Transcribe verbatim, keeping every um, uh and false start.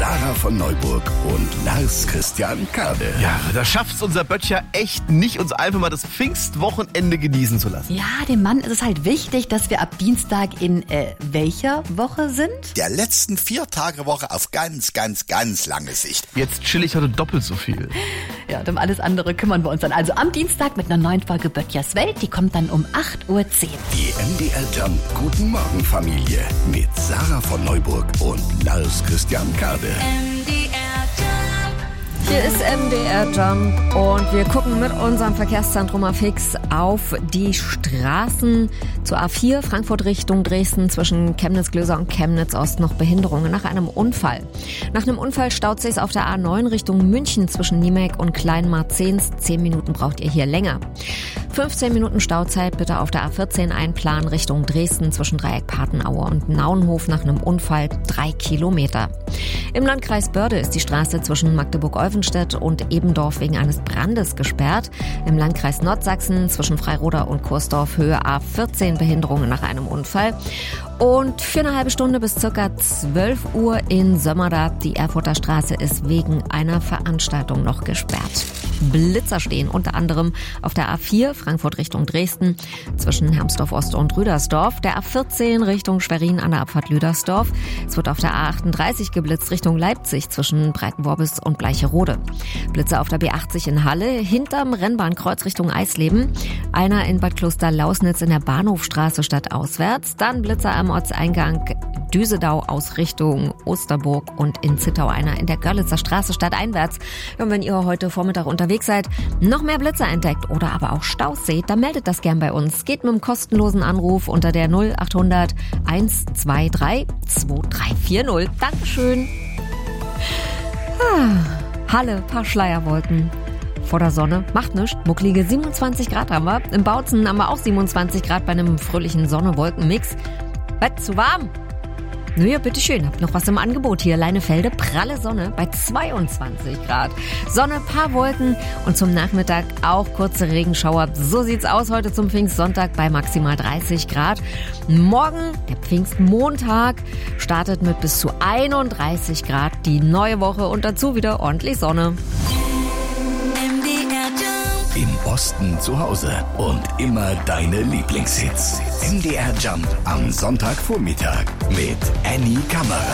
Sarah von Neuburg und Lars Christian Kade. Ja, da schafft's unser Böttcher echt nicht, uns einfach mal das Pfingstwochenende genießen zu lassen. Ja, dem Mann ist es halt wichtig, dass wir ab Dienstag in äh, welcher Woche sind? Der letzten vier Tage Woche auf ganz, ganz, ganz lange Sicht. Jetzt chill ich heute doppelt so viel. Ja, und um alles andere kümmern wir uns dann. Also am Dienstag mit einer neuen Folge Böttchers Welt. Die kommt dann um acht Uhr zehn. Die M D R Jump Guten Morgen Familie mit Sarah von Neuburg und Lars Christian Kade. Hier ist M D R Jump und wir gucken mit unserem Verkehrszentrum Afix auf die Straßen zur A vier Frankfurt Richtung Dresden zwischen Chemnitz-Glöser und Chemnitz-Ost noch Behinderungen nach einem Unfall. Nach einem Unfall staut sich auf der A neun Richtung München zwischen Niemek und Kleinmarzens. Zehn Minuten braucht ihr hier länger. fünfzehn Minuten Stauzeit bitte auf der A vierzehn einplanen Richtung Dresden zwischen Dreieck Patenaue und Naunhof nach einem Unfall drei Kilometer. Im Landkreis Börde ist die Straße zwischen Magdeburg-Olvenstedt und Ebendorf wegen eines Brandes gesperrt. Im Landkreis Nordsachsen zwischen Freiroda und Kursdorf Höhe A vierzehn Behinderungen nach einem Unfall. Und für eine halbe Stunde bis circa zwölf Uhr in Sömmerda. Die Erfurter Straße ist wegen einer Veranstaltung noch gesperrt. Blitzer stehen unter anderem auf der A vier Frankfurt Richtung Dresden zwischen Hermsdorf Ost und Rüdersdorf, der A vierzehn Richtung Schwerin an der Abfahrt Lüdersdorf. Es wird auf der A achtunddreißig geblitzt Richtung Leipzig zwischen Breitenworbis und Bleicherode. Blitze auf der B achtzig in Halle, hinterm Rennbahnkreuz Richtung Eisleben. Einer in Bad Kloster-Lausnitz in der Bahnhofstraße stadtauswärts. Dann Blitzer am Ortseingang Düsedau aus Richtung Osterburg und in Zittau einer in der Görlitzer Straße stadteinwärts. Und wenn ihr heute Vormittag unterwegs seid, noch mehr Blitzer entdeckt oder aber auch Staus seht, dann meldet das gern bei uns. Geht mit einem kostenlosen Anruf unter der null achthundert eins zwei drei zwei drei vier null. Dankeschön. Ah, Halle, paar Schleierwolken. Vor der Sonne, macht nichts, mucklige siebenundzwanzig Grad haben wir. Im Bautzen haben wir auch siebenundzwanzig Grad bei einem fröhlichen Sonne-Wolken-Mix. Was, zu warm? Naja, bitteschön, habt noch was im Angebot hier. Leinefelde, pralle Sonne bei zweiundzwanzig Grad. Sonne, paar Wolken und zum Nachmittag auch kurze Regenschauer. So sieht's aus heute zum Pfingstsonntag bei maximal dreißig Grad. Morgen, der Pfingstmontag, startet mit bis zu einunddreißig Grad die neue Woche und dazu wieder ordentlich Sonne. Im Osten zu Hause und immer deine Lieblingshits. M D R Jump am Sonntagvormittag mit Annie Kamera.